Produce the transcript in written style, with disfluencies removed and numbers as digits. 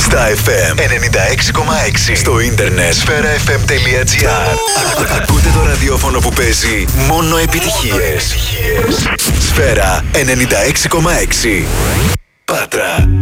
Στα FM 96,6. Στο ίντερνετ sferafm.gr. Ακούτε το ραδιόφωνο που παίζει μόνο επιτυχίες. Σφαίρα 96,6. Πάτρα.